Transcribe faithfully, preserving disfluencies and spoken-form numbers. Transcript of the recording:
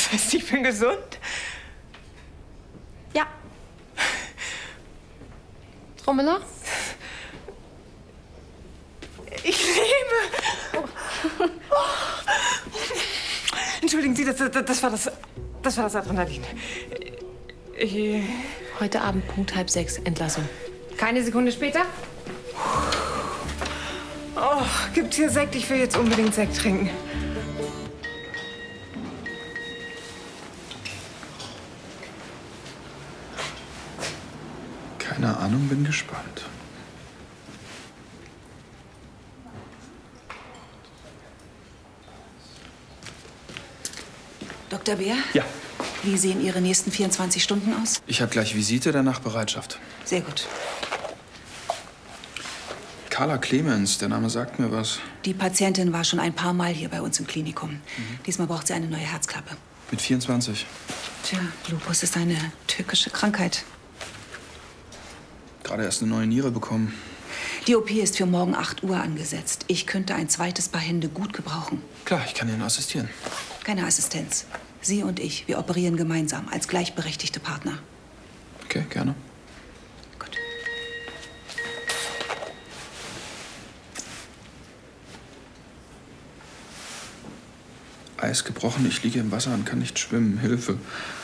Das heißt, ich bin gesund? Ja. Frau Müller? Ich lebe! Oh. Entschuldigen Sie, das, das, das, war das, das war das Adrenalin. Ich... Heute Abend Punkt halb sechs, Entlassung. Keine Sekunde später? Oh, gibt's hier Sekt? Ich will jetzt unbedingt Sekt trinken. Keine Ahnung, bin gespannt. Doktor Beer? Ja. Wie sehen Ihre nächsten vierundzwanzig Stunden aus? Ich habe gleich Visite, danach Bereitschaft. Sehr gut. Carla Clemens, der Name sagt mir was. Die Patientin war schon ein paar Mal hier bei uns im Klinikum. Mhm. Diesmal braucht sie eine neue Herzklappe. Mit vierundzwanzig. Tja, Lupus ist eine türkische Krankheit. Gerade erst eine neue Niere bekommen. Die O P ist für morgen acht Uhr angesetzt. Ich könnte ein zweites Paar Hände gut gebrauchen. Klar, ich kann Ihnen assistieren. Keine Assistenz. Sie und ich, wir operieren gemeinsam als gleichberechtigte Partner. Okay, gerne. Gut. Eis gebrochen, ich liege im Wasser und kann nicht schwimmen. Hilfe.